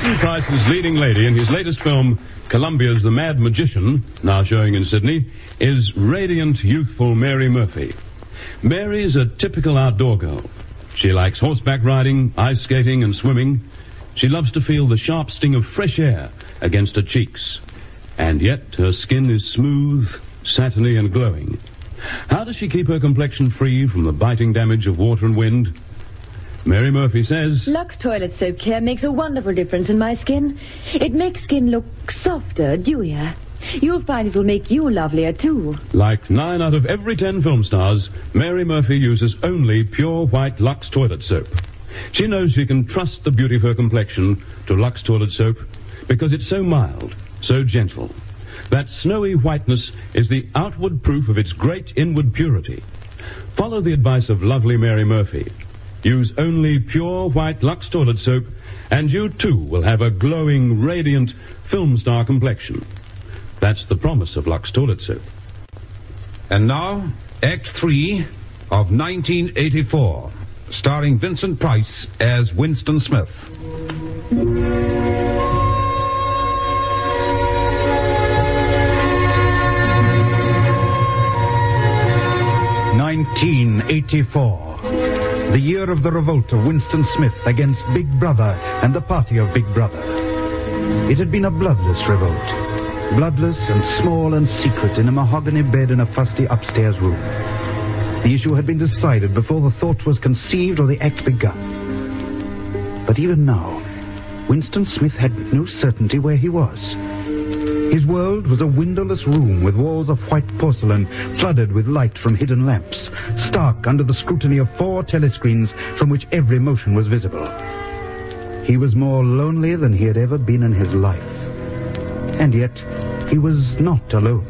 Vincent Price's leading lady in his latest film, Columbia's The Mad Magician, now showing in Sydney, is radiant, youthful Mary Murphy. Mary's a typical outdoor girl. She likes horseback riding, ice skating, and swimming. She loves to feel the sharp sting of fresh air against her cheeks. And yet her skin is smooth, satiny, and glowing. How does she keep her complexion free from the biting damage of water and wind? Mary Murphy says, Lux Toilet Soap Care makes a wonderful difference in my skin. It makes skin look softer, dewier. You'll find it will make you lovelier, too. Like 9 out of every 10 film stars, Mary Murphy uses only pure white Lux Toilet Soap. She knows she can trust the beauty of her complexion to Lux Toilet Soap because it's so mild, so gentle. That snowy whiteness is the outward proof of its great inward purity. Follow the advice of lovely Mary Murphy. Use only pure white Lux Toilet Soap, and you too will have a glowing, radiant, film star complexion. That's the promise of Lux Toilet Soap. And now, Act 3 of 1984, starring Vincent Price as Winston Smith. 1984, the year of the revolt of Winston Smith against Big Brother and the party of Big Brother. It had been a bloodless revolt, bloodless and small and secret in a mahogany bed in a fusty upstairs room. The issue had been decided before the thought was conceived or the act begun. But even now, Winston Smith had no certainty where he was. His world was a windowless room with walls of white porcelain flooded with light from hidden lamps, stark under the scrutiny of 4 telescreens from which every motion was visible. He was more lonely than he had ever been in his life. And yet, he was not alone.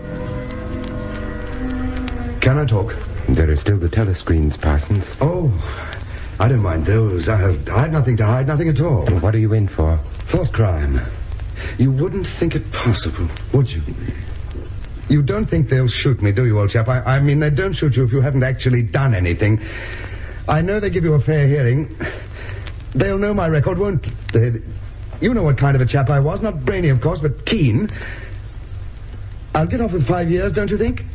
Can I talk? There are still the telescreens, Parsons. Oh, I don't mind those. I had nothing to hide, nothing at all. What are you in for? Thought crime. You wouldn't think it possible, would you? You don't think they'll shoot me, do you, old chap? I mean, they don't shoot you if you haven't actually done anything. I know they give you a fair hearing. They'll know my record, won't they? You know what kind of a chap I was. Not brainy, of course, but keen. I'll get off with 5 years, don't you think?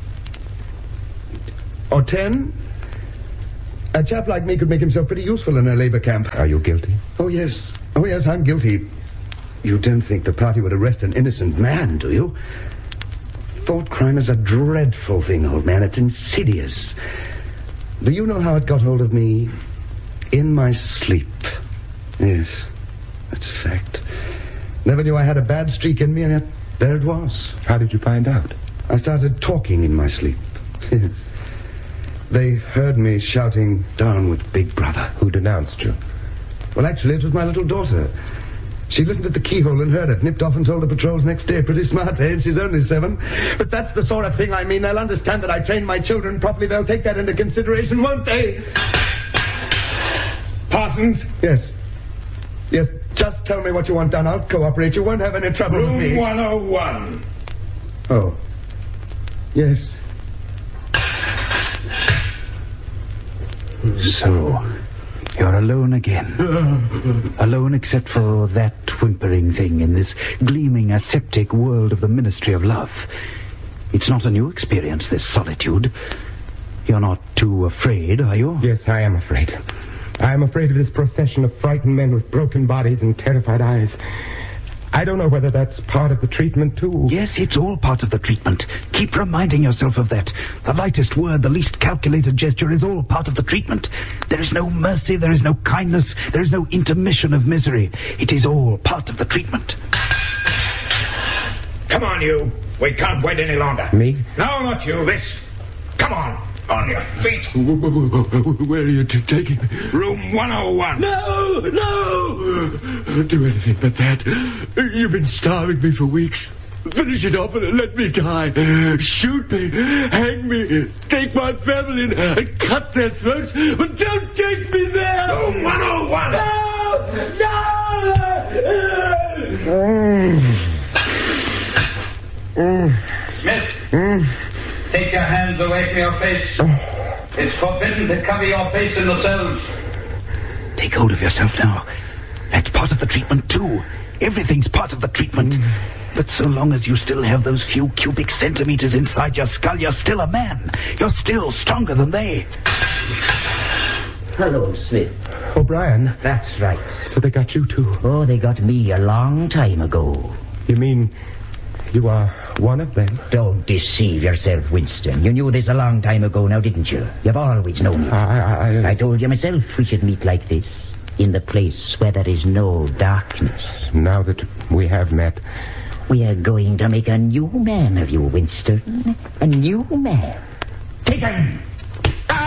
Or 10? A chap like me could make himself pretty useful in a labor camp. Are you guilty? Oh, yes. Oh, yes, I'm guilty. You don't think the party would arrest an innocent man, do you? Thought crime is a dreadful thing, old man. It's insidious. Do you know how it got hold of me? In my sleep. Yes, that's a fact. Never knew I had a bad streak in me, and yet there it was. How did you find out? I started talking in my sleep. Yes. They heard me shouting, "Down with Big Brother." Who denounced you? Well, actually, it was my little daughter. She listened at the keyhole and heard it, nipped off and told the patrols next day. Pretty smart, eh? She's only 7. But that's the sort of thing I mean. They'll understand that I trained my children properly. They'll take that into consideration, won't they? Parsons? Yes. Yes, just tell me what you want done. I'll cooperate. You won't have any trouble with me. Room 101. Oh. Yes. So, you're alone again. Alone except for that whimpering thing in this gleaming aseptic world of the Ministry of Love. It's not a new experience, this solitude. You're not too afraid, are you? Yes, I am afraid. I am afraid of this procession of frightened men with broken bodies and terrified eyes. I don't know whether that's part of the treatment, too. Yes, it's all part of the treatment. Keep reminding yourself of that. The lightest word, the least calculated gesture is all part of the treatment. There is no mercy, there is no kindness, there is no intermission of misery. It is all part of the treatment. Come on, you. We can't wait any longer. Me? No, not you. This. Come on. On your feet. Where are you taking me? Room 101. No! Don't do anything but that. You've been starving me for weeks. Finish it off and let me die. Shoot me, hang me, take my family and cut their throats, but don't take me there! Room 101! No! Smith, take your hands away from your face. It's forbidden to cover your face in the cells. Take hold of yourself now. That's part of the treatment, too. Everything's part of the treatment. But so long as you still have those few cubic centimeters inside your skull, you're still a man. You're still stronger than they. Hello, Smith. O'Brien. That's right. So they got you too. Oh, they got me a long time ago. You mean you are one of them? Don't deceive yourself, Winston. You knew this a long time ago now, didn't you? You've always known it. I told you myself we should meet like this, in the place where there is no darkness. Now that we have met... We are going to make a new man of you, Winston. A new man. Take him!